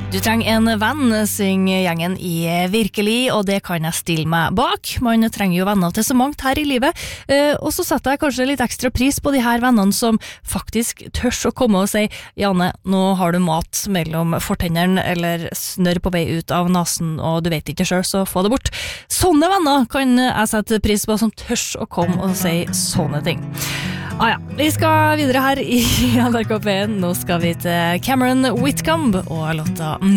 Du trenger en venn, synger gjengen i Virkelig, og det kan jeg stille meg bak. Man trenger jo venner til så mangt her i livet, og så setter jeg kanskje litt ekstra pris på de her vennene som faktisk tørs å komme og si «Janne, nå har du mat mellom fortennerne eller snørr på vei ut av nasen, og du vet ikke selv, så få det bort». Sånne venner kan jeg sette pris på, som tørs å komme og si sånne ting. Vi skal videre her i NRK P1. Nå skal vi til Cameron Whitcomb og låta